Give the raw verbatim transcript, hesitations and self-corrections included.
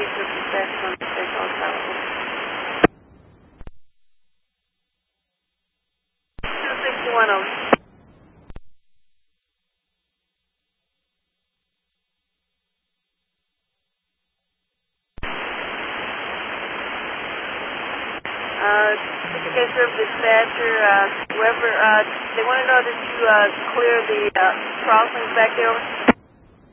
of dispatch on the state call California. two sixty-one over. Uh, certificate of dispatcher, uh, whoever, uh, they want to know that you, uh, clear the, uh, crossings back there over.